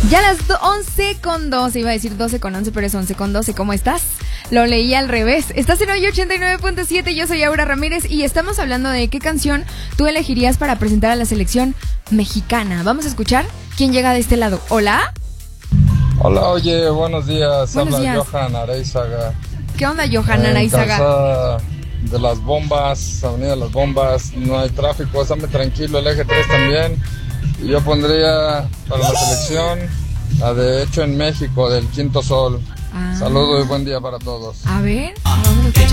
Ya las 11:12, iba a decir 12:11, pero es 11:12. ¿Cómo estás? Lo leí al revés. Estás en hoy 89.7, yo soy Aura Ramírez y estamos hablando de qué canción tú elegirías para presentar a la selección mexicana. Vamos a escuchar quién llega de este lado. ¿Hola? Hola, oye, buenos días. Buenos días. Johan Areizaga. ¿Qué onda, Johan Areizaga? Calzada de las Bombas, Avenida de las Bombas, no hay tráfico, estate tranquilo, el eje 3 también. Y yo pondría para la selección la de Hecho en México, del Quinto Sol. Saludos y buen día para todos. A ver, vamos a escuchar.